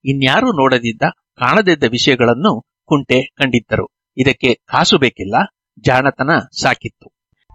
ಇನ್ಯಾರೂ ನೋಡದಿದ್ದ ಕಾಣದಿದ್ದ ವಿಷಯಗಳನ್ನು ಕುಂಟೆ ಕಂಡಿದ್ದರು. ಇದಕ್ಕೆ ಕಾಸು ಬೇಕಿಲ್ಲ, ಜಾಣತನ ಸಾಕಿತ್ತು.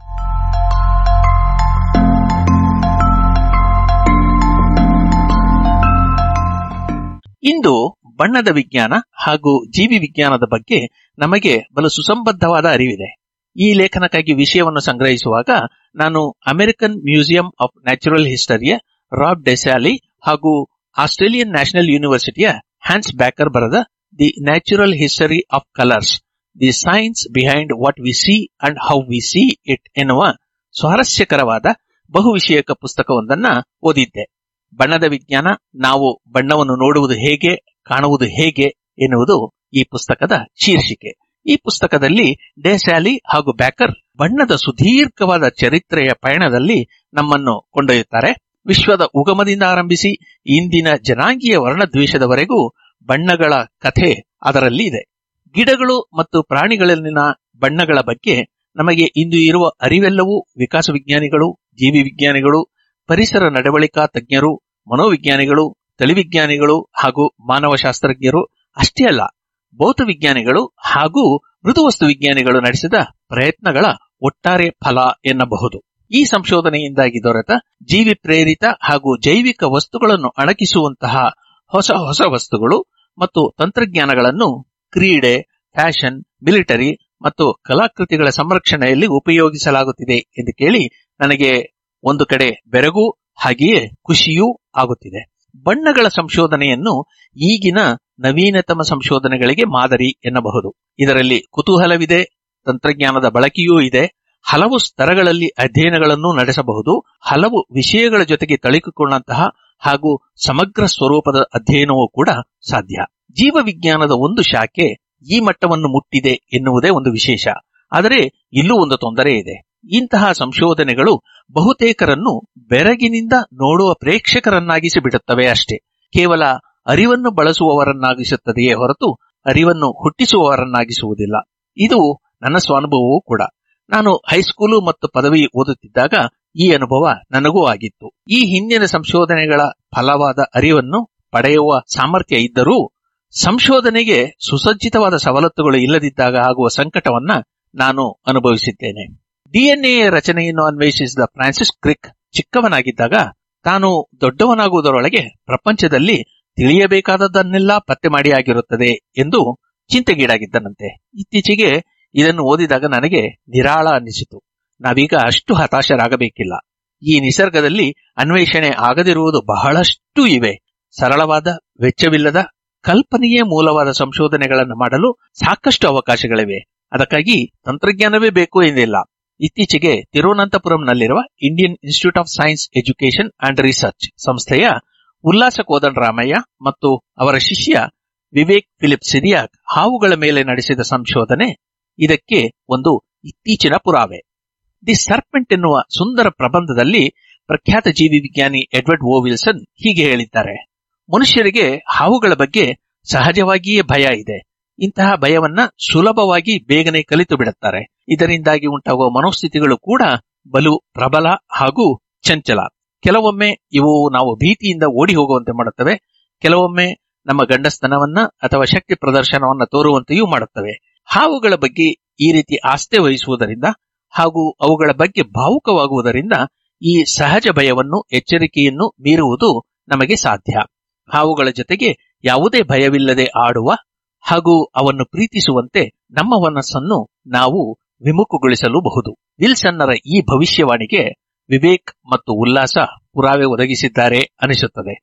ಇಂದು ಬಣ್ಣದ ವಿಜ್ಞಾನ ಹಾಗೂ ಜೀವಿ ವಿಜ್ಞಾನದ ಬಗ್ಗೆ ನಮಗೆ ಬಲು ಸುಸಂಬದ್ಧವಾದ ಅರಿವಿದೆ. ಈ ಲೇಖನಕ್ಕಾಗಿ ವಿಷಯವನ್ನು ಸಂಗ್ರಹಿಸುವಾಗ ನಾನು American museum of natural ಹಿಸ್ಟರಿಯ Raab ಡೆಸ್ಯಾಲಿ ಹಾಗೂ ಆಸ್ಟ್ರೇಲಿಯನ್ ನ್ಯಾಷನಲ್ ಯೂನಿವರ್ಸಿಟಿಯ ಹ್ಯಾನ್ಸ್ ಬ್ಯಾಕರ್ ಬರೆದ the natural history of colours, the science behind what we C and how we C it ಎನ್ನುವ ಸ್ವಾರಸ್ಯಕರವಾದ ಬಹುವಿಷಯಕ ಪುಸ್ತಕವೊಂದನ್ನ ಓದಿದ್ದೆ. ಬಣ್ಣದ ವಿಜ್ಞಾನ, ನಾವು ಬಣ್ಣವನ್ನು ನೋಡುವುದು ಹೇಗೆ, ಕಾಣುವುದು ಹೇಗೆ ಎನ್ನುವುದು ಈ ಪುಸ್ತಕದ ಶೀರ್ಷಿಕೆ. ಈ ಪುಸ್ತಕದಲ್ಲಿ ಡೆಸ್ಯಾಲಿ ಹಾಗೂ ಬ್ಯಾಕರ್ ಬಣ್ಣದ ಸುದೀರ್ಘವಾದ ಚರಿತ್ರೆಯ ಪಯಣದಲ್ಲಿ ನಮ್ಮನ್ನು ಕೊಂಡೊಯ್ಯುತ್ತಾರೆ. ವಿಶ್ವದ ಉಗಮದಿಂದ ಆರಂಭಿಸಿ ಇಂದಿನ ಜನಾಂಗೀಯ ವರ್ಣದ್ವೇಷದವರೆಗೂ ಬಣ್ಣಗಳ ಕಥೆ ಅದರಲ್ಲಿ ಇದೆ. ಗಿಡಗಳು ಮತ್ತು ಪ್ರಾಣಿಗಳಲ್ಲಿನ ಬಣ್ಣಗಳ ಬಗ್ಗೆ ನಮಗೆ ಇಂದು ಇರುವ ಅರಿವೆಲ್ಲವೂ ವಿಕಾಸ ವಿಜ್ಞಾನಿಗಳು, ಜೀವಿ ವಿಜ್ಞಾನಿಗಳು, ಪರಿಸರ ನಡವಳಿಕಾ ತಜ್ಞರು, ಮನೋವಿಜ್ಞಾನಿಗಳು, ತಳಿವಿಜ್ಞಾನಿಗಳು ಹಾಗೂ ಮಾನವಶಾಸ್ತ್ರಜ್ಞರು ಅಷ್ಟೇ ಅಲ್ಲ, ಭೌತ ವಿಜ್ಞಾನಿಗಳು ಹಾಗೂ ಮೃದುವಸ್ತು ವಿಜ್ಞಾನಿಗಳು ನಡೆಸಿದ ಪ್ರಯತ್ನಗಳ ಒಟ್ಟಾರೆ ಫಲ ಎನ್ನಬಹುದು. ಈ ಸಂಶೋಧನೆಯಿಂದಾಗಿ ದೊರೆತ ಜೀವಿ ಪ್ರೇರಿತ ಹಾಗೂ ಜೈವಿಕ ವಸ್ತುಗಳನ್ನು ಅಣಕಿಸುವಂತಹ ಹೊಸ ಹೊಸ ವಸ್ತುಗಳು ಮತ್ತು ತಂತ್ರಜ್ಞಾನಗಳನ್ನು ಕ್ರೀಡೆ, ಫ್ಯಾಷನ್, ಮಿಲಿಟರಿ ಮತ್ತು ಕಲಾಕೃತಿಗಳ ಸಂರಕ್ಷಣೆಯಲ್ಲಿ ಉಪಯೋಗಿಸಲಾಗುತ್ತಿದೆ ಎಂದು ಕೇಳಿ ನನಗೆ ಒಂದು ಕಡೆ ಬೆರಗೂ ಹಾಗೆಯೇ ಖುಷಿಯೂ ಆಗುತ್ತಿದೆ. ಬಣ್ಣಗಳ ಸಂಶೋಧನೆಯನ್ನು ಈಗಿನ ನವೀನತಮ ಸಂಶೋಧನೆಗಳಿಗೆ ಮಾದರಿ ಎನ್ನಬಹುದು. ಇದರಲ್ಲಿ ಕುತೂಹಲವಿದೆ, ತಂತ್ರಜ್ಞಾನದ ಬಳಕೆಯೂ ಇದೆ, ಹಲವು ಸ್ತರಗಳಲ್ಲಿ ಅಧ್ಯಯನಗಳನ್ನು ನಡೆಸಬಹುದು, ಹಲವು ವಿಷಯಗಳ ಜೊತೆಗೆ ತಳಿಕೊಂಡಂತಹ ಹಾಗೂ ಸಮಗ್ರ ಸ್ವರೂಪದ ಅಧ್ಯಯನವೂ ಕೂಡ ಸಾಧ್ಯ. ಜೀವವಿಜ್ಞಾನದ ಒಂದು ಶಾಖೆ ಈ ಮಟ್ಟವನ್ನು ಮುಟ್ಟಿದೆ ಎನ್ನುವುದೇ ಒಂದು ವಿಶೇಷ. ಆದರೆ ಇಲ್ಲೂ ಒಂದು ತೊಂದರೆ ಇದೆ. ಇಂತಹ ಸಂಶೋಧನೆಗಳು ಬಹುತೇಕರನ್ನು ಬೆರಗಿನಿಂದ ನೋಡುವ ಪ್ರೇಕ್ಷಕರನ್ನಾಗಿಸಿ ಬಿಡುತ್ತವೆ ಅಷ್ಟೇ. ಕೇವಲ ಅರಿವನ್ನು ಬಳಸುವವರನ್ನಾಗಿಸುತ್ತದೆಯೇ ಹೊರತು ಅರಿವನ್ನು ಹುಟ್ಟಿಸುವವರನ್ನಾಗಿಸುವುದಿಲ್ಲ. ಇದು ನನ್ನ ಸ್ವಾನುಭವವೂ ಕೂಡ. ನಾನು ಹೈಸ್ಕೂಲು ಮತ್ತು ಪದವಿ ಓದುತ್ತಿದ್ದಾಗ ಈ ಅನುಭವ ನನಗೂ ಆಗಿತ್ತು. ಈ ಹಿಂದಿನ ಸಂಶೋಧನೆಗಳ ಫಲವಾದ ಅರಿವನ್ನು ಪಡೆಯುವ ಸಾಮರ್ಥ್ಯ ಇದ್ದರೂ ಸಂಶೋಧನೆಗೆ ಸುಸಜ್ಜಿತವಾದ ಸವಲತ್ತುಗಳು ಇಲ್ಲದಿದ್ದಾಗ ಆಗುವ ಸಂಕಟವನ್ನ ನಾನು ಅನುಭವಿಸಿದ್ದೇನೆ. ಡಿಎನ್ಎ ರಚನೆಯನ್ನು ಅನ್ವೇಷಿಸಿದ ಫ್ರಾನ್ಸಿಸ್ ಕ್ರಿಕ್ ಚಿಕ್ಕವನಾಗಿದ್ದಾಗ ತಾನು ದೊಡ್ಡವನಾಗುವುದರೊಳಗೆ ಪ್ರಪಂಚದಲ್ಲಿ ತಿಳಿಯಬೇಕಾದದ್ದನ್ನೆಲ್ಲ ಪತ್ತೆ ಮಾಡಿ ಆಗಿರುತ್ತದೆ ಎಂದು ಚಿಂತೆಗೀಡಾಗಿದ್ದನಂತೆ. ಇತ್ತೀಚೆಗೆ ಇದನ್ನು ಓದಿದಾಗ ನನಗೆ ನಿರಾಳ ಅನ್ನಿಸಿತು. ನಾವೀಗ ಅಷ್ಟು ಹತಾಶರಾಗಬೇಕಿಲ್ಲ. ಈ ನಿಸರ್ಗದಲ್ಲಿ ಅನ್ವೇಷಣೆ ಆಗದಿರುವುದು ಬಹಳಷ್ಟು ಇವೆ. ಸರಳವಾದ, ವೆಚ್ಚವಿಲ್ಲದ, ಕಲ್ಪನೆಯೇ ಮೂಲವಾದ ಸಂಶೋಧನೆಗಳನ್ನು ಮಾಡಲು ಸಾಕಷ್ಟು ಅವಕಾಶಗಳಿವೆ. ಅದಕ್ಕಾಗಿ ತಂತ್ರಜ್ಞಾನವೇ ಬೇಕು ಎಂದಿಲ್ಲ. ಇತ್ತೀಚೆಗೆ ತಿರುವನಂತಪುರಂನಲ್ಲಿರುವ Indian institute of science education and research ಸಂಸ್ಥೆಯ ಉಲ್ಲಾಸ ಕೋದಂಡರಾಮಯ್ಯ ಮತ್ತು ಅವರ ಶಿಷ್ಯ ವಿವೇಕ್ ಫಿಲಿಪ್ ಸಿರಿಯಾಕ್ ಹಾವುಗಳ ಮೇಲೆ ನಡೆಸಿದ ಸಂಶೋಧನೆ ಇದಕ್ಕೆ ಒಂದು ಇತ್ತೀಚಿನ ಪುರಾವೆ. ದಿ ಸರ್ಪೆಂಟ್ ಎನ್ನುವ ಸುಂದರ ಪ್ರಬಂಧದಲ್ಲಿ ಪ್ರಖ್ಯಾತ ಜೀವಿ ವಿಜ್ಞಾನಿ ಎಡ್ವರ್ಡ್ ಓ ವಿಲ್ಸನ್ ಹೀಗೆ ಹೇಳಿದ್ದಾರೆ: ಮನುಷ್ಯರಿಗೆ ಹಾವುಗಳ ಬಗ್ಗೆ ಸಹಜವಾಗಿಯೇ ಭಯ ಇದೆ. ಇಂತಹ ಭಯವನ್ನ ಸುಲಭವಾಗಿ ಬೇಗನೆ ಕಲಿತು ಬಿಡುತ್ತಾರೆ. ಇದರಿಂದಾಗಿ ಉಂಟಾಗುವ ಮನೋಸ್ಥಿತಿಗಳು ಕೂಡ ಬಲು ಪ್ರಬಲ ಹಾಗೂ ಚಂಚಲ. ಕೆಲವೊಮ್ಮೆ ಇವು ನಾವು ಭೀತಿಯಿಂದ ಓಡಿ ಹೋಗುವಂತೆ ಮಾಡುತ್ತವೆ, ಕೆಲವೊಮ್ಮೆ ನಮ್ಮ ಗಂಡಸ್ತನವನ್ನ ಅಥವಾ ಶಕ್ತಿ ಪ್ರದರ್ಶನವನ್ನ ತೋರುವಂತೆಯೂ ಮಾಡುತ್ತವೆ. ಹಾವುಗಳ ಬಗ್ಗೆ ಈ ರೀತಿ ಆಸ್ಥೆ ವಹಿಸುವುದರಿಂದ ಹಾಗೂ ಅವುಗಳ ಬಗ್ಗೆ ಭಾವುಕವಾಗುವುದರಿಂದ ಈ ಸಹಜ ಭಯವನ್ನು, ಎಚ್ಚರಿಕೆಯನ್ನು ಮೀರುವುದು ನಮಗೆ ಸಾಧ್ಯ. ಹಾವುಗಳ ಜೊತೆಗೆ ಯಾವುದೇ ಭಯವಿಲ್ಲದೆ ಆಡುವ ಹಾಗೂ ಅವನ್ನು ಪ್ರೀತಿಸುವಂತೆ ನಮ್ಮ ಮನಸ್ಸನ್ನು ನಾವು ವಿಮುಖಗೊಳಿಸಲೂಬಹುದು. ವಿಲ್ಸನ್ನರ ಈ ಭವಿಷ್ಯವಾಣಿಗೆ ವಿವೇಕ್ ಮತ್ತು ಉಲ್ಲಾಸ ಪುರಾವೆ ಒದಗಿಸಿದ್ದಾರೆ ಅನಿಸುತ್ತದೆ.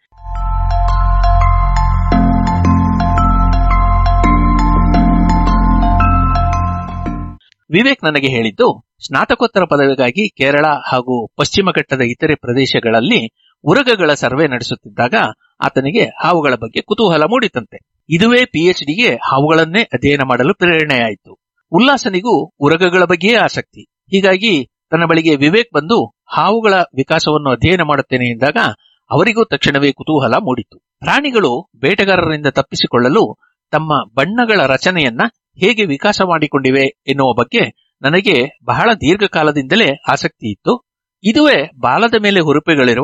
ವಿವೇಕ್ ನನಗೆ ಹೇಳಿದ್ದು, ಸ್ನಾತಕೋತ್ತರ ಪದವಿಗಾಗಿ ಕೇರಳ ಹಾಗೂ ಪಶ್ಚಿಮ ಘಟ್ಟದ ಇತರೆ ಪ್ರದೇಶಗಳಲ್ಲಿ ಉರಗಗಳ ಸರ್ವೆ ನಡೆಸುತ್ತಿದ್ದಾಗ ಆತನಿಗೆ ಹಾವುಗಳ ಬಗ್ಗೆ ಕುತೂಹಲ ಮೂಡಿತಂತೆ. ಇದುವೇ ಪಿಎಚ್ಡಿಗೆ ಹಾವುಗಳನ್ನೇ ಅಧ್ಯಯನ ಮಾಡಲು ಪ್ರೇರಣೆಯಾಯಿತು. ಉಲ್ಲಾಸನಿಗೂ ಉರಗಗಳ ಬಗ್ಗೆಯೇ ಆಸಕ್ತಿ. ಹೀಗಾಗಿ ತನ್ನ ಬಳಿಗೆ ವಿವೇಕ್ ಬಂದು ಹಾವುಗಳ ವಿಕಾಸವನ್ನು ಅಧ್ಯಯನ ಮಾಡುತ್ತೇನೆ ಎಂದಾಗ ಅವರಿಗೂ ತಕ್ಷಣವೇ ಕುತೂಹಲ ಮೂಡಿತು. ಪ್ರಾಣಿಗಳು ಬೇಟೆಗಾರರಿಂದ ತಪ್ಪಿಸಿಕೊಳ್ಳಲು ತಮ್ಮ ಬಣ್ಣಗಳ ರಚನೆಯನ್ನ ಹೇಗೆ ವಿಕಾಸ ಮಾಡಿಕೊಂಡಿವೆ ಎನ್ನುವ ಬಗ್ಗೆ ನನಗೆ ಬಹಳ ದೀರ್ಘಕಾಲದಿಂದಲೇ ಆಸಕ್ತಿ ಇತ್ತು. ಇದುವೇ ಬಾಲದ ಮೇಲೆ ಹುರುಪೆಗಳಿರುವ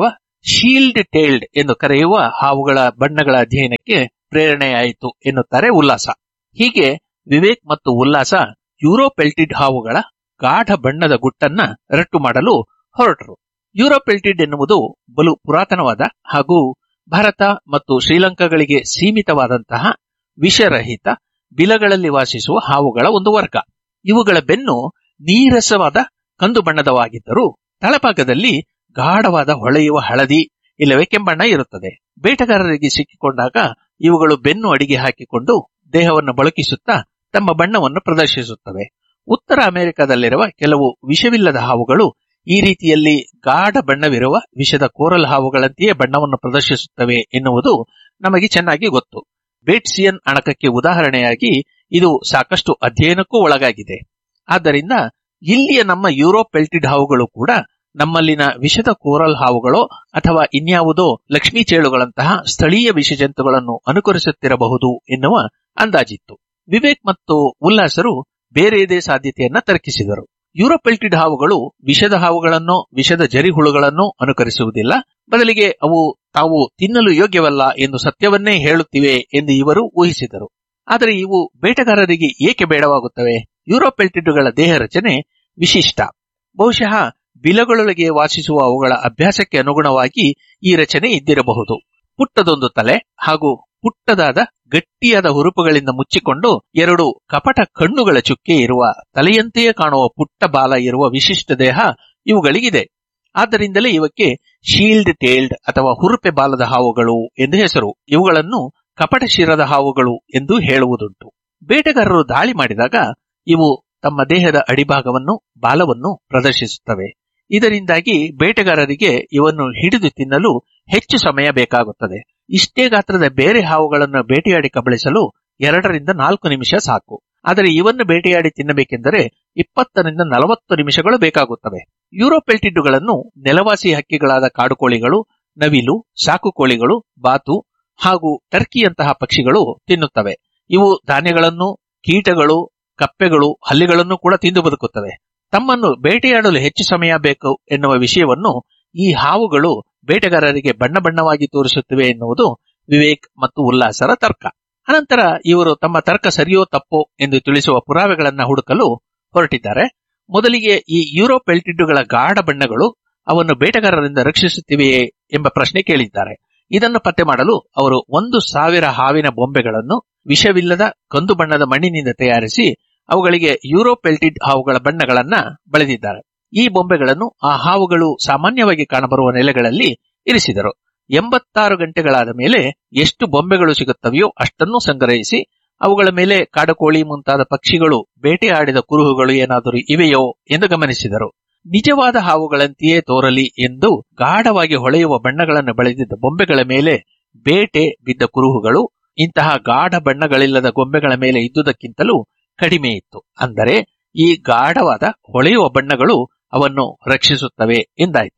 ಶೀಲ್ಡ್ ಟೇಲ್ಡ್ ಎಂದು ಕರೆಯುವ ಹಾವುಗಳ ಬಣ್ಣಗಳ ಅಧ್ಯಯನಕ್ಕೆ ಪ್ರೇರಣೆಯಾಯಿತು ಎನ್ನುತ್ತಾರೆ ಉಲ್ಲಾಸ. ಹೀಗೆ ವಿವೇಕ್ ಮತ್ತು ಉಲ್ಲಾಸ ಯೂರೋಪೆಲ್ಟಿಡ್ ಹಾವುಗಳ ಗಾಢ ಬಣ್ಣದ ಗುಟ್ಟನ್ನ ರಟ್ಟು ಮಾಡಲು ಹೊರಟರು. ಯೂರೋಪೆಲ್ಟಿಡ್ ಎನ್ನುವುದು ಬಲು ಪುರಾತನವಾದ ಹಾಗೂ ಭಾರತ ಮತ್ತು ಶ್ರೀಲಂಕಾಗಳಿಗೆ ಸೀಮಿತವಾದಂತಹ ವಿಷರಹಿತ ಬಿಲಗಳಲ್ಲಿ ವಾಸಿಸುವ ಹಾವುಗಳ ಒಂದು ವರ್ಗ. ಇವುಗಳ ಬೆನ್ನು ನೀರಸವಾದ ಕಂದು ಬಣ್ಣದವಾಗಿದ್ದರೂ ತಳಭಾಗದಲ್ಲಿ ಗಾಢವಾದ ಹೊಳೆಯುವ ಹಳದಿ ಇಲ್ಲವೇ ಕೆಂಬಣ್ಣ ಇರುತ್ತದೆ. ಬೇಟೆಗಾರರಿಗೆ ಸಿಕ್ಕಿಕೊಂಡಾಗ ಇವುಗಳು ಬೆನ್ನು ಅಡಿಗೆ ಹಾಕಿಕೊಂಡು ದೇಹವನ್ನು ಬಳುಕಿಸುತ್ತಾ ತಮ್ಮ ಬಣ್ಣವನ್ನು ಪ್ರದರ್ಶಿಸುತ್ತವೆ. ಉತ್ತರ ಅಮೆರಿಕದಲ್ಲಿರುವ ಕೆಲವು ವಿಷವಿಲ್ಲದ ಹಾವುಗಳು ಈ ರೀತಿಯಲ್ಲಿ ಗಾಢ ಬಣ್ಣವಿರುವ ವಿಷದ ಕೋರಲ್ ಹಾವುಗಳಂತೆಯೇ ಬಣ್ಣವನ್ನು ಪ್ರದರ್ಶಿಸುತ್ತವೆ ಎನ್ನುವುದು ನಮಗೆ ಚೆನ್ನಾಗಿ ಗೊತ್ತು. ಬೇಟ್ಸಿಯನ್ ಅಣಕಕ್ಕೆ ಉದಾಹರಣೆಯಾಗಿ ಇದು ಸಾಕಷ್ಟು ಅಧ್ಯಯನಕ್ಕೂ ಒಳಗಾಗಿದೆ. ಆದ್ದರಿಂದ ಇಲ್ಲಿಯ ನಮ್ಮ ಯೂರೋಪೆಲ್ಟಿಡ್ ಹಾವುಗಳು ಕೂಡ ನಮ್ಮಲ್ಲಿನ ವಿಷದ ಕೋರಲ್ ಹಾವುಗಳೋ ಅಥವಾ ಇನ್ಯಾವುದೋ ಲಕ್ಷ್ಮೀ ಚೇಳುಗಳಂತಹ ಸ್ಥಳೀಯ ವಿಷಜಂತುಗಳನ್ನು ಅನುಕರಿಸುತ್ತಿರಬಹುದು ಎನ್ನುವ ಅಂದಾಜಿತ್ತು. ವಿವೇಕ್ ಮತ್ತು ಉಲ್ಲಾಸರು ಬೇರೆಯದೇ ಸಾಧ್ಯತೆಯನ್ನ ತರ್ಕಿಸಿದರು. ಯೂರೋಪೆಲ್ಟಿಡ್ ಹಾವುಗಳು ವಿಷದ ಹಾವುಗಳನ್ನೋ ವಿಷದ ಜರಿಹುಳುಗಳನ್ನೋ ಅನುಕರಿಸುವುದಿಲ್ಲ, ಬದಲಿಗೆ ಅವು ತಾವು ತಿನ್ನಲು ಯೋಗ್ಯವಲ್ಲ ಎಂದು ಸತ್ಯವನ್ನೇ ಹೇಳುತ್ತಿವೆ ಎಂದು ಇವರು ಊಹಿಸಿದರು. ಆದರೆ ಇವು ಬೇಟೆಗಾರರಿಗೆ ಏಕೆ ಬೇಡವಾಗುತ್ತವೆ? ಯೂರೋಪೆಲ್ಟಿಡ್ಗಳ ದೇಹ ರಚನೆ ವಿಶಿಷ್ಟ. ಬಹುಶಃ ಬಿಲಗಳೊಳಗೆ ವಾಸಿಸುವ ಅವುಗಳ ಅಭ್ಯಾಸಕ್ಕೆ ಅನುಗುಣವಾಗಿ ಈ ರಚನೆ ಇದ್ದಿರಬಹುದು. ಪುಟ್ಟದೊಂದು ತಲೆ ಹಾಗೂ ಪುಟ್ಟದಾದ ಗಟ್ಟಿಯಾದ ಹುರುಪುಗಳಿಂದ ಮುಚ್ಚಿಕೊಂಡು ಎರಡು ಕಪಟ ಕಣ್ಣುಗಳ ಚುಕ್ಕೆ ಇರುವ ತಲೆಯಂತೆಯೇ ಕಾಣುವ ಪುಟ್ಟ ಬಾಲ ಇರುವ ವಿಶಿಷ್ಟ ದೇಹ ಇವುಗಳಿಗಿದೆ. ಆದ್ದರಿಂದಲೇ ಇವಕ್ಕೆ ಶೀಲ್ಡ್ ಟೇಲ್ಡ್ ಅಥವಾ ಹುರುಪೆ ಬಾಲದ ಹಾವುಗಳು ಎಂದು ಹೆಸರು. ಇವುಗಳನ್ನು ಕಪಟ ಶಿರದ ಹಾವುಗಳು ಎಂದು ಹೇಳುವುದುಂಟು. ಬೇಟೆಗಾರರು ದಾಳಿ ಮಾಡಿದಾಗ ಇವು ತಮ್ಮ ದೇಹದ ಅಡಿಭಾಗವನ್ನು ಬಾಲವನ್ನು ಪ್ರದರ್ಶಿಸುತ್ತವೆ. ಇದರಿಂದಾಗಿ ಬೇಟೆಗಾರರಿಗೆ ಇವನ್ನು ಹಿಡಿದು ತಿನ್ನಲು ಹೆಚ್ಚು ಸಮಯ ಬೇಕಾಗುತ್ತದೆ. ಇಷ್ಟೇ ಗಾತ್ರದ ಬೇರೆ ಹಾವುಗಳನ್ನು ಬೇಟೆಯಾಡಿ ಕಬಳಿಸಲು 2 ರಿಂದ 4 ನಿಮಿಷ ಸಾಕು. ಆದರೆ ಇವನ್ನು ಬೇಟೆಯಾಡಿ ತಿನ್ನಬೇಕೆಂದರೆ 20 ರಿಂದ 40 ನಿಮಿಷಗಳು ಬೇಕಾಗುತ್ತವೆ. ಯೂರೋಪೆಲ್ಟಿಡ್ಗಳನ್ನು ನೆಲವಾಸಿ ಹಕ್ಕಿಗಳಾದ ಕಾಡುಕೋಳಿಗಳು, ನವಿಲು, ಸಾಕುಕೋಳಿಗಳು, ಬಾತು ಹಾಗೂ ಟರ್ಕಿಯಂತಹ ಪಕ್ಷಿಗಳು ತಿನ್ನುತ್ತವೆ. ಇವು ಧಾನ್ಯಗಳನ್ನು, ಕೀಟಗಳು, ಕಪ್ಪೆಗಳು, ಹಲ್ಲಿಗಳನ್ನು ಕೂಡ ತಿಂದು ಬದುಕುತ್ತವೆ. ತಮ್ಮನ್ನು ಬೇಟೆಯಾಡಲು ಹೆಚ್ಚು ಸಮಯ ಬೇಕು ಎನ್ನುವ ವಿಷಯವನ್ನು ಈ ಹಾವುಗಳು ಬೇಟೆಗಾರರಿಗೆ ಬಣ್ಣ ಬಣ್ಣವಾಗಿ ತೋರಿಸುತ್ತಿವೆ ಎನ್ನುವುದು ವಿವೇಕ್ ಮತ್ತು ಉಲ್ಲಾಸರ ತರ್ಕ. ಅನಂತರ ಇವರು ತಮ್ಮ ತರ್ಕ ಸರಿಯೋ ತಪ್ಪೋ ಎಂದು ತಿಳಿಸುವ ಪುರಾವೆಗಳನ್ನು ಹುಡುಕಲು ಹೊರಟಿದ್ದಾರೆ. ಮೊದಲಿಗೆ ಈ ಯೂರೋಪೆಲ್ಟಿಡ್ಗಳ ಗಾಢ ಬಣ್ಣಗಳು ಅವನ್ನು ಬೇಟೆಗಾರರಿಂದ ರಕ್ಷಿಸುತ್ತಿವೆಯೇ ಎಂಬ ಪ್ರಶ್ನೆ ಕೇಳಿದ್ದಾರೆ. ಇದನ್ನು ಪತ್ತೆ ಮಾಡಲು ಅವರು 1,000 ಹಾವಿನ ಬೊಂಬೆಗಳನ್ನು ವಿಷವಿಲ್ಲದ ಕಂದು ಬಣ್ಣದ ಮಣ್ಣಿನಿಂದ ತಯಾರಿಸಿ ಅವುಗಳಿಗೆ ಯೂರೋಪೆಲ್ಟಿಡ್ ಹಾವುಗಳ ಬಣ್ಣಗಳನ್ನ ಬಳಿದಿದ್ದಾರೆ. ಈ ಬೊಂಬೆಗಳನ್ನು ಆ ಹಾವುಗಳು ಸಾಮಾನ್ಯವಾಗಿ ಕಾಣಬರುವ ನೆಲೆಗಳಲ್ಲಿ ಇರಿಸಿದರು. 86 ಗಂಟೆಗಳಾದ ಮೇಲೆ ಎಷ್ಟು ಬೊಂಬೆಗಳು ಸಿಗುತ್ತವೆಯೋ ಅಷ್ಟನ್ನು ಸಂಗ್ರಹಿಸಿ ಅವುಗಳ ಮೇಲೆ ಕಾಡುಕೋಳಿ ಮುಂತಾದ ಪಕ್ಷಿಗಳು ಬೇಟೆಯಾಡಿದ ಕುರುಹುಗಳು ಏನಾದರೂ ಇವೆಯೋ ಎಂದು ಗಮನಿಸಿದರು. ನಿಜವಾದ ಹಾವುಗಳಂತೆಯೇ ತೋರಲಿ ಎಂದು ಗಾಢವಾಗಿ ಹೊಳೆಯುವ ಬಣ್ಣಗಳನ್ನು ಬಳಿದಿದ್ದ ಬೊಂಬೆಗಳ ಮೇಲೆ ಬೇಟೆ ಬಿದ್ದ ಕುರುಹುಗಳು ಇಂತಹ ಗಾಢ ಬಣ್ಣಗಳಿಲ್ಲದ ಗೊಂಬೆಗಳ ಮೇಲೆ ಇದ್ದುದಕ್ಕಿಂತಲೂ ಕಡಿಮೆ ಇತ್ತು. ಅಂದರೆ ಈ ಗಾಢವಾದ ಹೊಳೆಯುವ ಬಣ್ಣಗಳು ಅವನ್ನು ರಕ್ಷಿಸುತ್ತವೆ ಎಂದಾಯಿತು.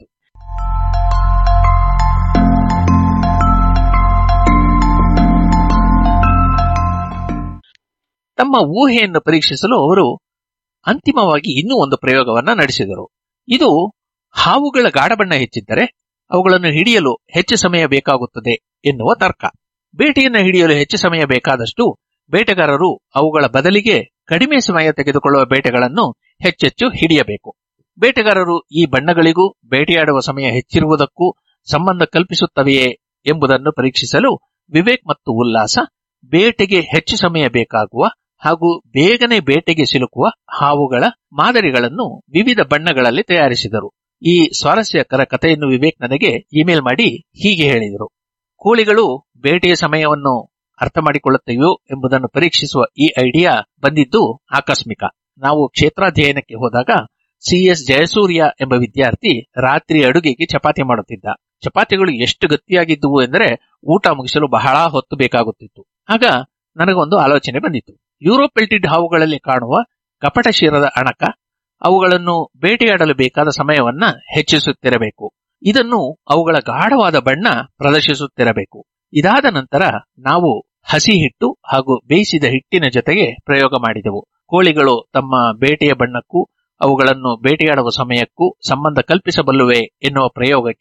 ತಮ್ಮ ಊಹೆಯನ್ನು ಪರೀಕ್ಷಿಸಲು ಅವರು ಅಂತಿಮವಾಗಿ ಇನ್ನೂ ಒಂದು ಪ್ರಯೋಗವನ್ನ ನಡೆಸಿದರು. ಇದು ಹಾವುಗಳ ಗಾಢಬಣ್ಣ ಹೆಚ್ಚಿದ್ದರೆ ಅವುಗಳನ್ನು ಹಿಡಿಯಲು ಹೆಚ್ಚು ಸಮಯ ಬೇಕಾಗುತ್ತದೆ ಎನ್ನುವ ತರ್ಕ. ಬೇಟೆಯನ್ನು ಹಿಡಿಯಲು ಹೆಚ್ಚು ಸಮಯ ಬೇಕಾದಷ್ಟು ಬೇಟೆಗಾರರು ಅವುಗಳ ಬದಲಿಗೆ ಕಡಿಮೆ ಸಮಯ ತೆಗೆದುಕೊಳ್ಳುವ ಬೇಟೆಗಳನ್ನು ಹೆಚ್ಚೆಚ್ಚು ಹಿಡಿಯಬೇಕು. ಬೇಟೆಗಾರರು ಈ ಬಣ್ಣಗಳಿಗೂ ಬೇಟೆಯಾಡುವ ಸಮಯ ಹೆಚ್ಚಿರುವುದಕ್ಕೂ ಸಂಬಂಧ ಕಲ್ಪಿಸುತ್ತವೆಯೇ ಎಂಬುದನ್ನು ಪರೀಕ್ಷಿಸಲು ವಿವೇಕ್ ಮತ್ತು ಉಲ್ಲಾಸ ಬೇಟೆಗೆ ಹೆಚ್ಚು ಸಮಯ ಬೇಕಾಗುವ ಹಾಗೂ ಬೇಗನೆ ಬೇಟೆಗೆ ಸಿಲುಕುವ ಹಾವುಗಳ ಮಾದರಿಗಳನ್ನು ವಿವಿಧ ಬಣ್ಣಗಳಲ್ಲಿ ತಯಾರಿಸಿದರು. ಈ ಸ್ವಾರಸ್ಯಕರ ಕಥೆಯನ್ನು ವಿವೇಕ್ ನನಗೆ ಇಮೇಲ್ ಮಾಡಿ ಹೀಗೆ ಹೇಳಿದರು: ಕೋಳಿಗಳು ಬೇಟೆಯ ಸಮಯವನ್ನು ಅರ್ಥ ಮಾಡಿಕೊಳ್ಳುತ್ತವೆಯೋ ಎಂಬುದನ್ನು ಪರೀಕ್ಷಿಸುವ ಈ ಐಡಿಯಾ ಬಂದಿದ್ದು ಆಕಸ್ಮಿಕ. ನಾವು ಕ್ಷೇತ್ರಾಧ್ಯಯನಕ್ಕೆ ಹೋದಾಗ CS ಜಯಸೂರ್ಯ ಎಂಬ ವಿದ್ಯಾರ್ಥಿ ರಾತ್ರಿ ಅಡುಗೆಗೆ ಚಪಾತಿ ಮಾಡುತ್ತಿದ್ದ. ಚಪಾತಿಗಳು ಎಷ್ಟು ಗಟ್ಟಿಯಾಗಿದ್ದುವು ಎಂದರೆ ಊಟ ಮುಗಿಸಲು ಬಹಳ ಹೊತ್ತು ಬೇಕಾಗುತ್ತಿತ್ತು. ಆಗ ನನಗೊಂದು ಆಲೋಚನೆ ಬಂದಿತ್ತು. ಯೂರೋಪೆಲ್ಟಿಡ್ ಹಾವುಗಳಲ್ಲಿ ಕಾಣುವ ಕಪಟ ಶಿರದ ಅಣಕ ಅವುಗಳನ್ನು ಬೇಟೆಯಾಡಲು ಬೇಕಾದ ಸಮಯವನ್ನ ಹೆಚ್ಚಿಸುತ್ತಿರಬೇಕು. ಇದನ್ನು ಅವುಗಳ ಗಾಢವಾದ ಬಣ್ಣ ಪ್ರದರ್ಶಿಸುತ್ತಿರಬೇಕು. ಇದಾದ ನಂತರ ನಾವು ಹಸಿ ಹಿಟ್ಟು ಹಾಗೂ ಬೇಯಿಸಿದ ಹಿಟ್ಟಿನ ಜೊತೆಗೆ ಪ್ರಯೋಗ ಮಾಡಿದೆವು. ಕೋಳಿಗಳು ತಮ್ಮ ಬೇಟೆಯ ಬಣ್ಣಕ್ಕೂ ಅವುಗಳನ್ನು ಬೇಟೆಯಾಡುವ ಸಮಯಕ್ಕೂ ಸಂಬಂಧ ಕಲ್ಪಿಸಬಲ್ಲುವೆ ಎನ್ನುವ ಪ್ರಯೋಗಕ್ಕೆ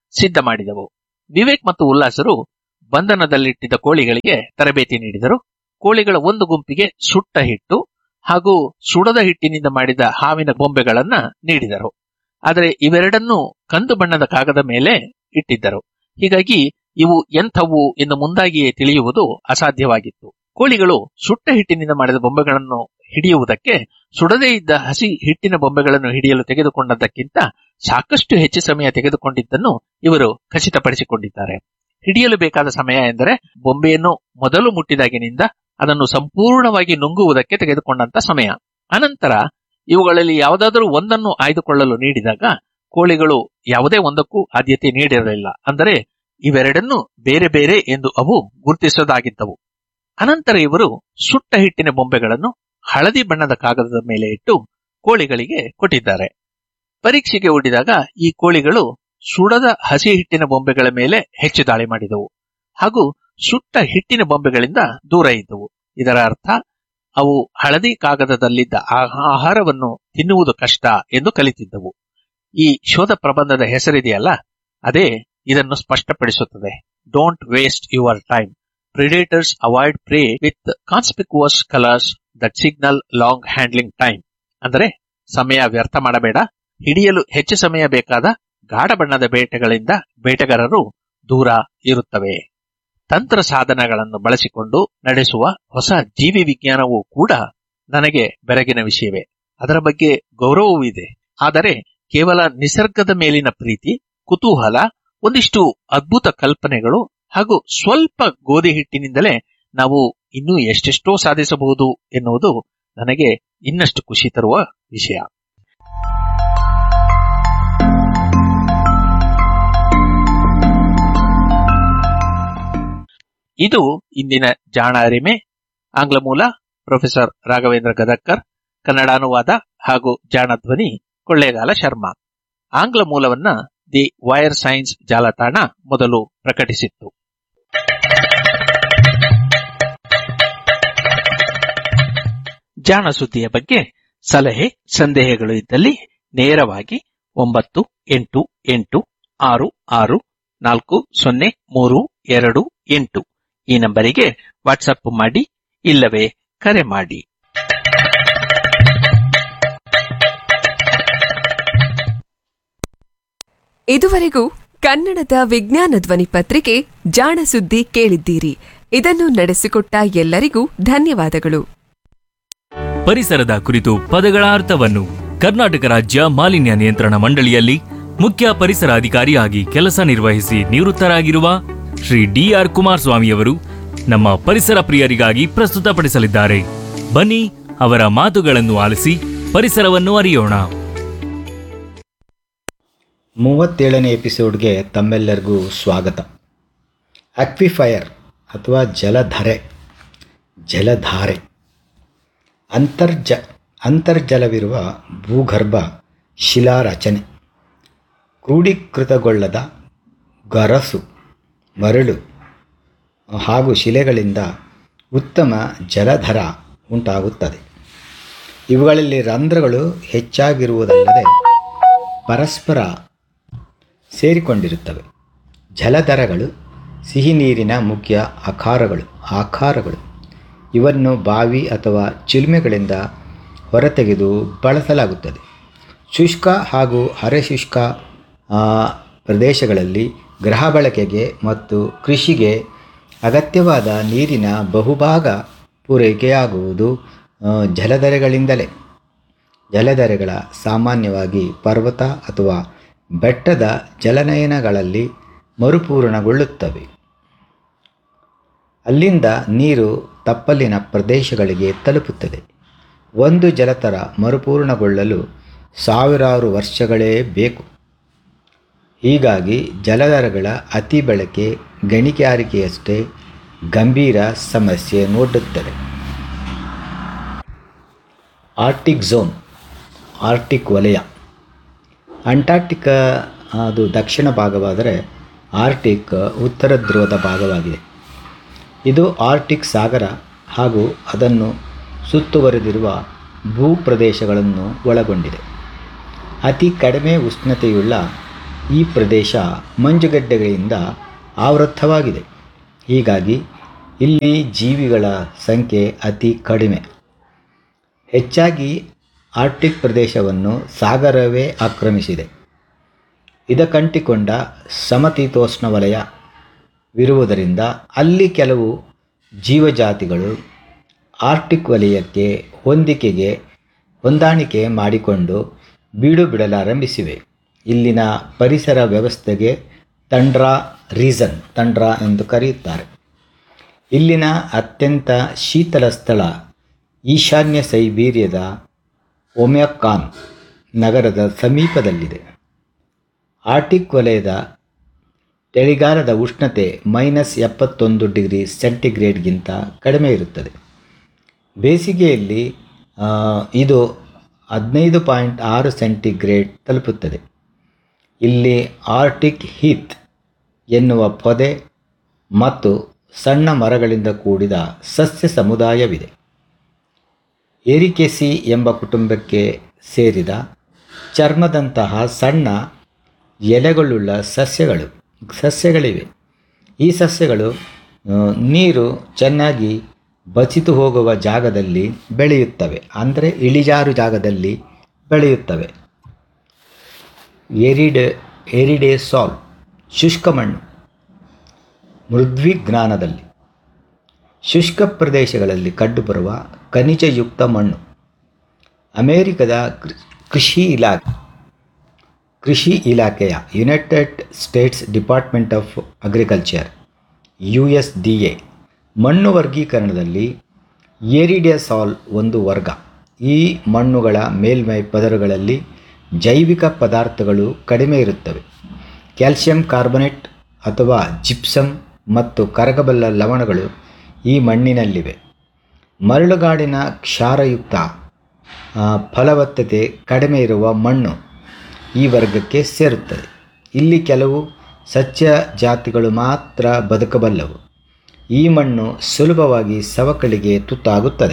ಸಿದ್ಧ ಮಾಡಿದವು. ವಿವೇಕ್ ಮತ್ತು ಉಲ್ಲಾಸರು ಬಂಧನದಲ್ಲಿಟ್ಟಿದ್ದ ಕೋಳಿಗಳಿಗೆ ತರಬೇತಿ ನೀಡಿದರು. ಕೋಳಿಗಳ ಒಂದು ಗುಂಪಿಗೆ ಸುಟ್ಟ ಹಿಟ್ಟು ಹಾಗೂ ಸುಡದ ಹಿಟ್ಟಿನಿಂದ ಮಾಡಿದ ಹಾವಿನ ಬೊಂಬೆಗಳನ್ನ ನೀಡಿದರು. ಆದರೆ ಇವೆರಡನ್ನೂ ಕಂದು ಬಣ್ಣದ ಕಾಗದ ಮೇಲೆ ಇಟ್ಟಿದ್ದರು. ಹೀಗಾಗಿ ಇವು ಎಂಥವು ಎಂದು ಮುಂದಾಗಿಯೇ ತಿಳಿಯುವುದು ಅಸಾಧ್ಯವಾಗಿತ್ತು. ಕೋಳಿಗಳು ಸುಟ್ಟ ಹಿಟ್ಟಿನಿಂದ ಮಾಡಿದ ಬೊಂಬೆಗಳನ್ನು ಹಿಡಿಯುವುದಕ್ಕೆ ಸುಡದೇ ಇದ್ದ ಹಸಿ ಹಿಟ್ಟಿನ ಬೊಂಬೆಗಳನ್ನು ಹಿಡಿಯಲು ತೆಗೆದುಕೊಂಡದ್ದಕ್ಕಿಂತ ಸಾಕಷ್ಟು ಹೆಚ್ಚು ಸಮಯ ತೆಗೆದುಕೊಂಡಿದ್ದನ್ನು ಇವರು ಖಚಿತಪಡಿಸಿಕೊಂಡಿದ್ದಾರೆ. ಹಿಡಿಯಲು ಬೇಕಾದ ಸಮಯ ಎಂದರೆ ಬೊಂಬೆಯನ್ನು ಮೊದಲು ಮುಟ್ಟಿದಾಗಿನಿಂದ ಅದನ್ನು ಸಂಪೂರ್ಣವಾಗಿ ನುಂಗುವುದಕ್ಕೆ ತೆಗೆದುಕೊಂಡಂತ ಸಮಯ. ಅನಂತರ ಇವುಗಳಲ್ಲಿ ಯಾವುದಾದರೂ ಒಂದನ್ನು ಆಯ್ದುಕೊಳ್ಳಲು ನೀಡಿದಾಗ ಕೋಳಿಗಳು ಯಾವುದೇ ಒಂದಕ್ಕೂ ಆದ್ಯತೆ ನೀಡಿರಲಿಲ್ಲ. ಅಂದರೆ ಇವೆರಡನ್ನೂ ಬೇರೆ ಬೇರೆ ಎಂದು ಅವು ಗುರುತಿಸೋದಾಗಿದ್ದವು. ಅನಂತರ ಇವರು ಸುಟ್ಟ ಹಿಟ್ಟಿನ ಬೊಂಬೆಗಳನ್ನು ಹಳದಿ ಬಣ್ಣದ ಕಾಗದದ ಮೇಲೆ ಇಟ್ಟು ಕೋಳಿಗಳಿಗೆ ಕೊಟ್ಟಿದ್ದಾರೆ. ಪರೀಕ್ಷೆಗೆ ಒಡ್ಡಿದಾಗ ಈ ಕೋಳಿಗಳು ಸುಡದ ಹಸಿ ಹಿಟ್ಟಿನ ಬೊಂಬೆಗಳ ಮೇಲೆ ಹೆಚ್ಚು ದಾಳಿ ಮಾಡಿದವು ಹಾಗೂ ಸುಟ್ಟ ಹಿಟ್ಟಿನ ಬೊಂಬೆಗಳಿಂದ ದೂರ ಇದ್ದವು. ಇದರ ಅರ್ಥ ಅವು ಹಳದಿ ಕಾಗದದಲ್ಲಿದ್ದ ಆಹಾರವನ್ನು ತಿನ್ನುವುದು ಕಷ್ಟ ಎಂದು ಕಲಿತಿದ್ದವು. ಈ ಶೋಧ ಪ್ರಬಂಧದ ಹೆಸರಿದೆಯಲ್ಲ, ಅದೇ ಇದನ್ನು ಸ್ಪಷ್ಟಪಡಿಸುತ್ತದೆ. Don't waste your time. Predators avoid pray with ಕಾನ್ಸ್ಪಿಕ್ಯುವಸ್ colours that signal long handling time. ಅಂದರೆ ಸಮಯ ವ್ಯರ್ಥ ಮಾಡಬೇಡ, ಹಿಡಿಯಲು ಹೆಚ್ಚು ಸಮಯ ಬೇಕಾದ ಗಾಢ ಬಣ್ಣದ ಬೇಟೆಗಳಿಂದ ಬೇಟೆಗಾರರು ದೂರ ಇರುತ್ತವೆ. ತಂತ್ರ ಸಾಧನಗಳನ್ನು ಬಳಸಿಕೊಂಡು ನಡೆಸುವ ಹೊಸ ಜೀವಿ ವಿಜ್ಞಾನವೂ ಕೂಡ ನನಗೆ ಬೆರಗಿನ ವಿಷಯವೇ. ಅದರ ಬಗ್ಗೆ ಗೌರವವೂ ಇದೆ. ಆದರೆ ಕೇವಲ ನಿಸರ್ಗದ ಮೇಲಿನ ಪ್ರೀತಿ, ಕುತೂಹಲ, ಒಂದಿಷ್ಟು ಅದ್ಭುತ ಕಲ್ಪನೆಗಳು ಹಾಗೂ ಸ್ವಲ್ಪ ಗೋಧಿ ಹಿಟ್ಟಿನಿಂದಲೇ ನಾವು ಇನ್ನೂ ಎಷ್ಟೆಷ್ಟೋ ಸಾಧಿಸಬಹುದು ಎನ್ನುವುದು ನನಗೆ ಇನ್ನಷ್ಟು ಖುಷಿ ತರುವ ವಿಷಯ. ಇದು ಇಂದಿನ ಜಾಣ ಅರಿಮೆ. ಆಂಗ್ಲ ಮೂಲ ಪ್ರೊಫೆಸರ್ ರಾಘವೇಂದ್ರ ಗದಕ್ಕರ್, ಕನ್ನಡ ಅನುವಾದ ಹಾಗೂ ಜಾಣ ಧ್ವನಿ ಕೊಳ್ಳೇಗಾಲ ಶರ್ಮಾ. ಆಂಗ್ಲ ಮೂಲವನ್ನ ದಿ ವೈರ್ ಸೈನ್ಸ್ ಜಾಲತಾಣ ಮೊದಲು ಪ್ರಕಟಿಸಿತ್ತು. ಜಾಣ ಸುದ್ದಿಯ ಬಗ್ಗೆ ಸಲಹೆ ಸಂದೇಹಗಳು ಇದ್ದಲ್ಲಿ ನೇರವಾಗಿ 9886640328 ಈ ನಂಬರಿಗೆ ವಾಟ್ಸಪ್ ಮಾಡಿ, ಇಲ್ಲವೇ ಕರೆ ಮಾಡಿ. ಇದುವರೆಗೂ ಕನ್ನಡದ ವಿಜ್ಞಾನ ಧ್ವನಿ ಪತ್ರಿಕೆ ಜಾಣ ಸುದ್ದಿ ಕೇಳಿದ್ದೀರಿ. ಇದನ್ನು ನಡೆಸಿಕೊಟ್ಟ ಎಲ್ಲರಿಗೂ ಧನ್ಯವಾದಗಳು. ಪರಿಸರದ ಕುರಿತು ಪದಗಳ ಅರ್ಥವನ್ನು ಕರ್ನಾಟಕ ರಾಜ್ಯ ಮಾಲಿನ್ಯ ನಿಯಂತ್ರಣ ಮಂಡಳಿಯಲ್ಲಿ ಮುಖ್ಯ ಪರಿಸರ ಅಧಿಕಾರಿಯಾಗಿ ಕೆಲಸ ನಿರ್ವಹಿಸಿ ನಿವೃತ್ತರಾಗಿರುವ ಶ್ರೀ ಡಿ.ಆರ್. ಕುಮಾರಸ್ವಾಮಿಯವರು ನಮ್ಮ ಪರಿಸರ ಪ್ರಿಯರಿಗಾಗಿ ಪ್ರಸ್ತುತಪಡಿಸಲಿದ್ದಾರೆ. ಬನ್ನಿ ಅವರ ಮಾತುಗಳನ್ನು ಆಲಿಸಿ ಪರಿಸರವನ್ನು ಅರಿಯೋಣ. 37ನೇ ಎಪಿಸೋಡ್ಗೆ ತಮ್ಮೆಲ್ಲರಿಗೂ ಸ್ವಾಗತ. ಅಕ್ವಿಫೈರ್ ಅಥವಾ ಜಲಧಾರೆ ಅಂತರ್ಜಲವಿರುವ ಭೂಗರ್ಭ ಶಿಲಾರಚನೆ. ಕ್ರೋಢೀಕೃತಗೊಳ್ಳದ ಗರಸು, ಮರಳು ಹಾಗೂ ಶಿಲೆಗಳಿಂದ ಉತ್ತಮ ಜಲಧರ ಉಂಟಾಗುತ್ತದೆ. ಇವುಗಳಲ್ಲಿ ರಂಧ್ರಗಳು ಹೆಚ್ಚಾಗಿರುವುದಲ್ಲದೆ ಪರಸ್ಪರ ಸೇರಿಕೊಂಡಿರುತ್ತವೆ. ಜಲಧರಗಳು ಸಿಹಿ ನೀರಿನ ಮುಖ್ಯ ಆಕಾರಗಳು. ಇವನ್ನು ಬಾವಿ ಅಥವಾ ಚಿಲುಮೆಗಳಿಂದ ಹೊರತೆಗೆದು ಬಳಸಲಾಗುತ್ತದೆ. ಶುಷ್ಕ ಹಾಗೂ ಅರೆಶುಷ್ಕ ಪ್ರದೇಶಗಳಲ್ಲಿ ಗೃಹ ಬಳಕೆಗೆ ಮತ್ತು ಕೃಷಿಗೆ ಅಗತ್ಯವಾದ ನೀರಿನ ಬಹುಭಾಗ ಪೂರೈಕೆಯಾಗುವುದು ಜಲಧರೆಗಳಿಂದಲೇ. ಜಲಧರೆಗಳ ಸಾಮಾನ್ಯವಾಗಿ ಪರ್ವತ ಅಥವಾ ಬೆಟ್ಟದ ಜಲನಯನಗಳಲ್ಲಿ ಮರುಪೂರಣಗೊಳ್ಳುತ್ತವೆ. ಅಲ್ಲಿಂದ ನೀರು ತಪ್ಪಲಿನ ಪ್ರದೇಶಗಳಿಗೆ ತಲುಪುತ್ತದೆ. ಒಂದು ಜಲಧರ ಮರುಪೂರ್ಣಗೊಳ್ಳಲು ಸಾವಿರಾರು ವರ್ಷಗಳೇ ಬೇಕು. ಹೀಗಾಗಿ ಜಲಧರಗಳ ಅತಿ ಬಳಕೆ ಗಣಿಗಾರಿಕೆಯಷ್ಟೇ ಗಂಭೀರ ಸಮಸ್ಯೆ ನೋಡುತ್ತದೆ. ಆರ್ಟಿಕ್ ಝೋನ್, ಆರ್ಟಿಕ್ ವಲಯ. ಅಂಟಾರ್ಟಿಕಾ ಅದು ದಕ್ಷಿಣ ಭಾಗವಾದರೆ ಆರ್ಟಿಕ್ ಉತ್ತರ ಧ್ರುವದ ಭಾಗವಾಗಿದೆ. ಇದು ಆರ್ಟಿಕ್ ಸಾಗರ ಹಾಗೂ ಅದನ್ನು ಸುತ್ತುವರೆದಿರುವ ಭೂಪ್ರದೇಶಗಳನ್ನು ಒಳಗೊಂಡಿದೆ. ಅತಿ ಕಡಿಮೆ ಉಷ್ಣತೆಯುಳ್ಳ ಈ ಪ್ರದೇಶ ಮಂಜುಗಡ್ಡೆಗಳಿಂದ ಆವೃತವಾಗಿದೆ. ಹೀಗಾಗಿ ಇಲ್ಲಿ ಜೀವಿಗಳ ಸಂಖ್ಯೆ ಅತಿ ಕಡಿಮೆ. ಹೆಚ್ಚಾಗಿ ಆರ್ಕ್ಟಿಕ್ ಪ್ರದೇಶವನ್ನು ಸಾಗರವೇ ಆಕ್ರಮಿಸಿದೆ. ಇದಕ್ಕಂಟಿಕೊಂಡ ಸಮಶೀತೋಷ್ಣ ವಲಯವಿರುವುದರಿಂದ ಅಲ್ಲಿ ಕೆಲವು ಜೀವಜಾತಿಗಳು ಆರ್ಕ್ಟಿಕ್ ವಲಯಕ್ಕೆ ಹೊಂದಾಣಿಕೆ ಮಾಡಿಕೊಂಡು ಬೀಡು ಬಿಡಲಾರಂಭಿಸಿವೆ. ಇಲ್ಲಿನ ಪರಿಸರ ವ್ಯವಸ್ಥೆಗೆ ತಂಡ್ರಾ ಎಂದು ಕರೆಯುತ್ತಾರೆ. ಇಲ್ಲಿನ ಅತ್ಯಂತ ಶೀತಲ ಸ್ಥಳ ಈಶಾನ್ಯ ಸೈಬೀರಿಯಾದ ಒಮ್ಯಾಕಾನ್ ನಗರದ ಸಮೀಪದಲ್ಲಿದೆ. ಆರ್ಕ್ಟಿಕ್ ವಲಯದ ಚಳಿಗಾಲದ ಉಷ್ಣತೆ -71 ಡಿಗ್ರಿ ಸೆಂಟಿಗ್ರೇಡ್ಗಿಂತ ಕಡಿಮೆ ಇರುತ್ತದೆ. ಬೇಸಿಗೆಯಲ್ಲಿ ಇದು 15.6 ಸೆಂಟಿಗ್ರೇಡ್ ತಲುಪುತ್ತದೆ. ಇಲ್ಲಿ ಆರ್ಕ್ಟಿಕ್ ಹೀತ್ ಎನ್ನುವ ಪೊದೆ ಮತ್ತು ಸಣ್ಣ ಮರಗಳಿಂದ ಕೂಡಿದ ಸಸ್ಯ ಸಮುದಾಯವಿದೆ. ಏರಿಕೇಸಿ ಎಂಬ ಕುಟುಂಬಕ್ಕೆ ಸೇರಿದ ಚರ್ಮದಂತಹ ಸಣ್ಣ ಎಲೆಗಳುಳ್ಳ ಸಸ್ಯಗಳಿವೆ. ಈ ಸಸ್ಯಗಳು ನೀರು ಚೆನ್ನಾಗಿ ಬಸಿದು ಹೋಗುವ ಜಾಗದಲ್ಲಿ ಬೆಳೆಯುತ್ತವೆ, ಅಂದರೆ ಇಳಿಜಾರು ಜಾಗದಲ್ಲಿ ಬೆಳೆಯುತ್ತವೆ. ಎರಿಡೆ ಸಾಲ್ ಶುಷ್ಕ ಮಣ್ಣು. ಮೃದ್ವಿಜ್ಞಾನದಲ್ಲಿ ಶುಷ್ಕ ಪ್ರದೇಶಗಳಲ್ಲಿ ಕಂಡುಬರುವ ಖನಿಜಯುಕ್ತ ಮಣ್ಣು. ಅಮೆರಿಕದ ಕೃಷಿ ಇಲಾಖೆಯ United States department of agriculture USDA ಮಣ್ಣು ವರ್ಗೀಕರಣದಲ್ಲಿ ಏರಿಡೆ ಸಾಲ್ ಒಂದು ವರ್ಗ. ಈ ಮಣ್ಣುಗಳ ಮೇಲ್ಮೈ ಪದರಗಳಲ್ಲಿ ಜೈವಿಕ ಪದಾರ್ಥಗಳು ಕಡಿಮೆ ಇರುತ್ತವೆ. ಕ್ಯಾಲ್ಸಿಯಂ ಕಾರ್ಬೊನೇಟ್ ಅಥವಾ ಜಿಪ್ಸಮ್ ಮತ್ತು ಕರಗಬಲ್ಲ ಲವಣಗಳು ಈ ಮಣ್ಣಿನಲ್ಲಿವೆ. ಮರಳುಗಾಡಿನ ಕ್ಷಾರಯುಕ್ತ ಫಲವತ್ತತೆ ಕಡಿಮೆ ಇರುವ ಮಣ್ಣು ಈ ವರ್ಗಕ್ಕೆ ಸೇರುತ್ತದೆ. ಇಲ್ಲಿ ಕೆಲವು ಸಸ್ಯ ಜಾತಿಗಳು ಮಾತ್ರ ಬದುಕಬಲ್ಲವು. ಈ ಮಣ್ಣು ಸುಲಭವಾಗಿ ಸವಕಳಿಗೆ ತುತ್ತಾಗುತ್ತದೆ.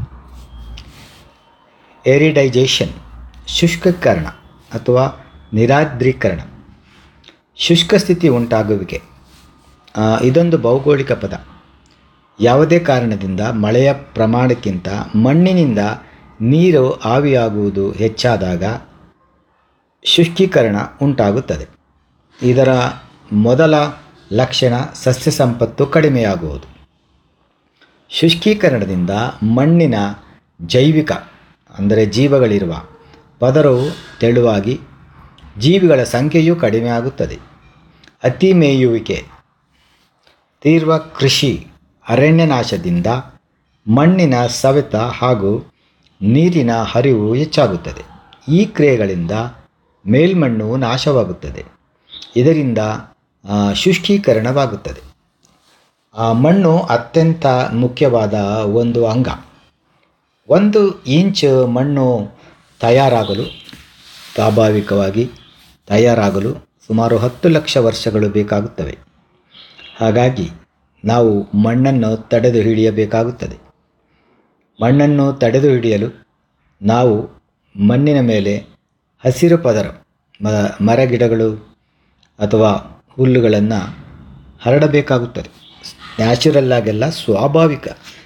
ಏರಿಡೈಜೇಷನ್ ಶುಷ್ಕೀಕರಣ ಅಥವಾ ನಿರಾರ್ದ್ರೀಕರಣ. ಶುಷ್ಕ ಸ್ಥಿತಿ ಉಂಟಾಗುವಿಕೆ ಇದೊಂದು ಭೌಗೋಳಿಕ ಪದ. ಯಾವುದೇ ಕಾರಣದಿಂದ ಮಳೆಯ ಪ್ರಮಾಣಕ್ಕಿಂತ ಮಣ್ಣಿನಿಂದ ನೀರು ಆವಿಯಾಗುವುದು ಹೆಚ್ಚಾದಾಗ ಶುಷ್ಕೀಕರಣ ಉಂಟಾಗುತ್ತದೆ. ಇದರ ಮೊದಲ ಲಕ್ಷಣ ಸಸ್ಯ ಸಂಪತ್ತು ಕಡಿಮೆಯಾಗುವುದು. ಶುಷ್ಕೀಕರಣದಿಂದ ಮಣ್ಣಿನ ಜೈವಿಕ ಅಂದರೆ ಜೀವಗಳಿರುವ ಪದರವು ತೆಳುವಾಗಿ ಜೀವಿಗಳ ಸಂಖ್ಯೆಯೂ ಕಡಿಮೆ ಆಗುತ್ತದೆ. ಅತಿ ಮೇಯುವಿಕೆ. ತೀವ್ರ ಕೃಷಿ ಅರಣ್ಯನಾಶದಿಂದ ಮಣ್ಣಿನ ಸವೆತ ಹಾಗೂ ನೀರಿನ ಹರಿವು ಹೆಚ್ಚಾಗುತ್ತದೆ. ಈ ಕ್ರಿಯೆಗಳಿಂದ ಮೇಲ್ಮಣ್ಣು ನಾಶವಾಗುತ್ತದೆ. ಇದರಿಂದ ಶುಷ್ಕೀಕರಣವಾಗುತ್ತದೆ. ಮಣ್ಣು ಅತ್ಯಂತ ಮುಖ್ಯವಾದ ಒಂದು ಅಂಗ. 1 ಇಂಚ್ ಮಣ್ಣು ಸ್ವಾಭಾವಿಕವಾಗಿ ತಯಾರಾಗಲು ಸುಮಾರು 10 ಲಕ್ಷ ವರ್ಷಗಳು ಬೇಕಾಗುತ್ತವೆ. ಹಾಗಾಗಿ ನಾವು ಮಣ್ಣನ್ನು ತಡೆದು ಹಿಡಿಯಬೇಕಾಗುತ್ತದೆ. ಮಣ್ಣನ್ನು ತಡೆದು ಹಿಡಿಯಲು ನಾವು ಮಣ್ಣಿನ ಮೇಲೆ ಹಸಿರು ಪದರ, ಮರಗಿಡಗಳು ಅಥವಾ ಹುಲ್ಲುಗಳನ್ನು ಹರಡಬೇಕಾಗುತ್ತದೆ. ನ್ಯಾಚುರಲ್ ಆಗೆಲ್ಲ ಸ್ವಾಭಾವಿಕ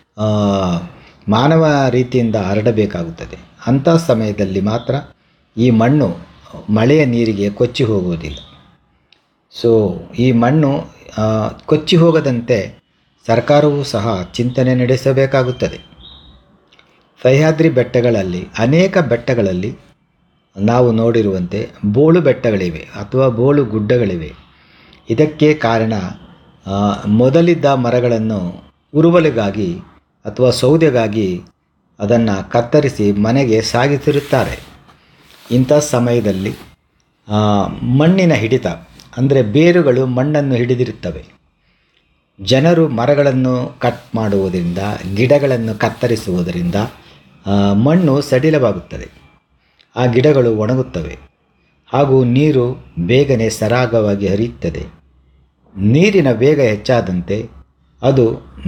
ಮಾನವ ರೀತಿಯಿಂದ ಹರಡಬೇಕಾಗುತ್ತದೆ. ಅಂಥ ಸಮಯದಲ್ಲಿ ಮಾತ್ರ ಈ ಮಣ್ಣು ಮಳೆಯ ನೀರಿಗೆ ಕೊಚ್ಚಿ ಹೋಗುವುದಿಲ್ಲ. ಸೊ ಈ ಮಣ್ಣು ಕೊಚ್ಚಿ ಹೋಗದಂತೆ ಸರ್ಕಾರವೂ ಸಹ ಚಿಂತನೆ ನಡೆಸಬೇಕಾಗುತ್ತದೆ. ಸಹ್ಯಾದ್ರಿ ಬೆಟ್ಟಗಳಲ್ಲಿ ಅನೇಕ ಬೆಟ್ಟಗಳಲ್ಲಿ ನಾವು ನೋಡಿರುವಂತೆ ಬೋಳು ಬೆಟ್ಟಗಳಿವೆ ಅಥವಾ ಬೋಳು ಗುಡ್ಡಗಳಿವೆ. ಇದಕ್ಕೆ ಕಾರಣ ಮೊದಲಿದ್ದ ಮರಗಳನ್ನು ಉರುವಲಿಗಾಗಿ ಅಥವಾ ಸೌದೆಗಾಗಿ ಅದನ್ನು ಕತ್ತರಿಸಿ ಮನೆಗೆ ಸಾಗಿಸಿರುತ್ತಾರೆ. ಇಂಥ ಸಮಯದಲ್ಲಿ ಮಣ್ಣಿನ ಹಿಡಿತ ಅಂದರೆ ಬೇರುಗಳು ಮಣ್ಣನ್ನು ಹಿಡಿದಿರುತ್ತವೆ. ಜನರು ಮರಗಳನ್ನು ಕಟ್ ಮಾಡುವುದರಿಂದ, ಗಿಡಗಳನ್ನು ಕತ್ತರಿಸುವುದರಿಂದ ಮಣ್ಣು ಸಡಿಲವಾಗುತ್ತದೆ. ಆ ಗಿಡಗಳು ಒಣಗುತ್ತವೆ ಹಾಗೂ ನೀರು ಬೇಗನೆ ಸರಾಗವಾಗಿ ಹರಿಯುತ್ತದೆ. ನೀರಿನ ವೇಗ ಹೆಚ್ಚಾದಂತೆ ಅದು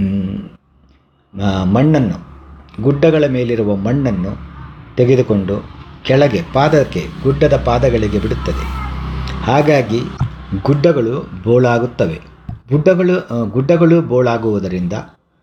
ಮಣ್ಣನ್ನು, ಗುಡ್ಡಗಳ ಮೇಲಿರುವ ಮಣ್ಣನ್ನು ತೆಗೆದುಕೊಂಡು ಕೆಳಗೆ ಗುಡ್ಡದ ಪಾದಗಳಿಗೆ ಬಿಡುತ್ತದೆ. ಹಾಗಾಗಿ ಗುಡ್ಡಗಳು ಬೋಳಾಗುತ್ತವೆ. ಗುಡ್ಡಗಳು ಬೋಳಾಗುವುದರಿಂದ